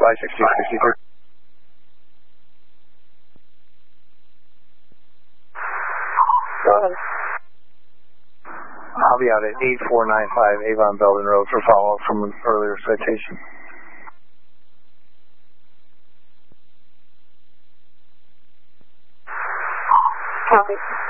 fly 6263. Go ahead. I'll be out at 8495 Avon Belden Road for follow-up from an earlier citation. Copy.